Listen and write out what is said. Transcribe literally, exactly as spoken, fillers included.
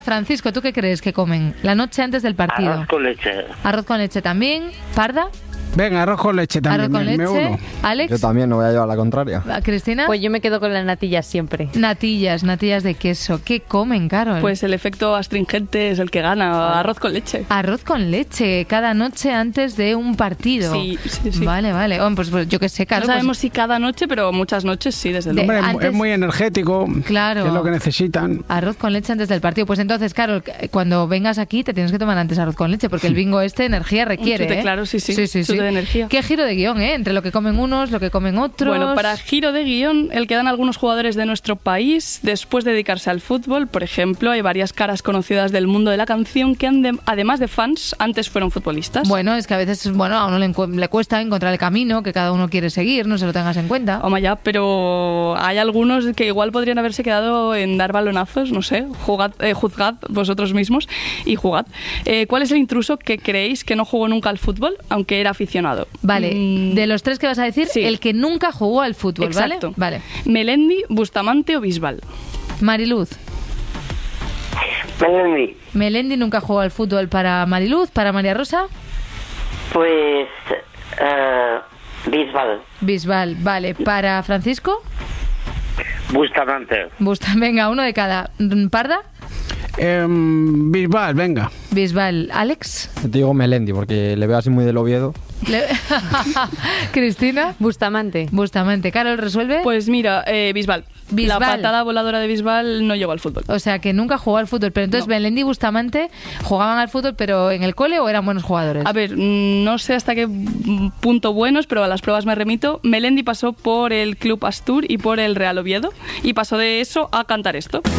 Francisco, ¿tú qué crees que comen la noche antes del partido? Arroz con leche. Arroz con leche también. ¿Parda? Venga, arroz con leche también. Arroz con me, leche. me uno. ¿Alex? Yo también, no voy a llevar la contraria. ¿Cristina? Pues yo me quedo con las natillas siempre. Natillas, natillas de queso. ¿Qué comen, Carol? Pues el efecto astringente es el que gana. Arroz con leche. Arroz con leche, cada noche antes de un partido. Sí, sí, sí. Vale, vale. Oh, pues, pues yo qué sé, Carol. No sabemos pues, si cada noche, pero muchas noches sí, desde De- luego. Hombre, antes- es muy energético. Claro. Que es lo que necesitan. Arroz con leche antes del partido. Pues entonces, Carol, cuando vengas aquí te tienes que tomar antes arroz con leche, porque el bingo este energía requiere. Un chute, ¿eh? claro, sí, sí. sí, sí, Chute sí. de energía. Qué giro de guión, ¿eh? Entre lo que comen unos, lo que comen otros. Bueno, para giro de guión, el que dan algunos jugadores de nuestro país después de dedicarse al fútbol. Por ejemplo, hay varias caras conocidas del mundo de la canción que, han de- además de fans, antes fueron futbolistas. Bueno, es que a veces, bueno, a uno le, encu- le cuesta encontrar el camino que cada uno quiere seguir, no se lo tengas en cuenta. Oma ya, pero hay algunos que igual podrían haberse quedado en dar balonazos, no sé, jugad, eh, juzgad vosotros mismos y jugad. Eh, ¿Cuál es el intruso que creéis que no jugó nunca al fútbol, aunque era aficionado? Vale, Mm, de los tres que vas a decir, sí. el que nunca jugó al fútbol, Exacto. ¿vale? Vale. Melendi, Bustamante o Bisbal. Mariluz. Melendi, Melendi nunca jugó al fútbol. Para Mariluz, para María Rosa, pues... eh, Bisbal. Bisbal. Vale, para Francisco, Bustamante. Busta. Venga, uno de cada. Parda, Eh, Bisbal, venga. Bisbal. Alex, Yo te digo Melendi, porque le veo así muy del Oviedo. Le- Cristina, Bustamante. Bustamante. Carol, resuelve. Pues mira, eh, Bisbal. Bisbal. La patada voladora de Bisbal no llegó al fútbol. O sea, que nunca jugó al fútbol. Pero entonces, No. Melendi y Bustamante jugaban al fútbol, pero en el cole o eran buenos jugadores. A ver, mm, no sé hasta qué mm, punto buenos, pero a las pruebas me remito. Melendi pasó por el Club Astur y por el Real Oviedo y pasó de eso a cantar esto.